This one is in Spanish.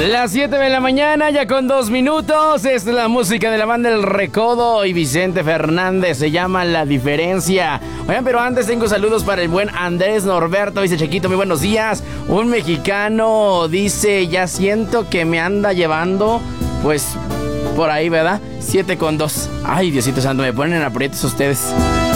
Las 7 de la mañana, ya con 2 minutos. Es la música de la banda El Recodo y Vicente Fernández. Se llama La Diferencia. Oigan, pero antes tengo saludos para el buen Andrés Norberto. Dice: Chequito, muy buenos días. Un mexicano dice: ya siento que me anda llevando. Pues por ahí, ¿verdad? 7 con 2. Ay, Diosito santo, me ponen en aprietos ustedes.